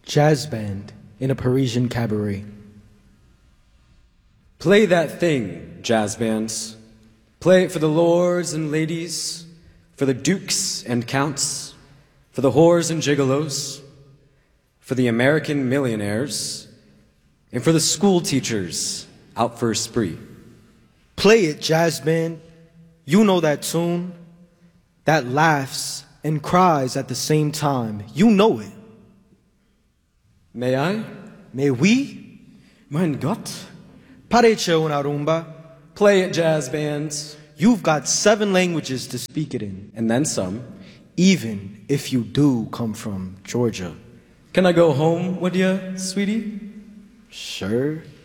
Jazz band in a Parisian cabaret. Play that thing, jazz bands. Play it for the lords and ladies, for the dukes and counts, for the whores and gigolos, for the American millionaires, and for the school teachers out for a spree. Play it, jazz band. You know that tune that laughs and cries at the same time. You know it. May I? May we? Mein Gott. Parecha una rumba. Play it, jazz bands. You've got 7 languages to speak it in. And then some. Even if you do come from Georgia. Can I go home with you, sweetie? Sure.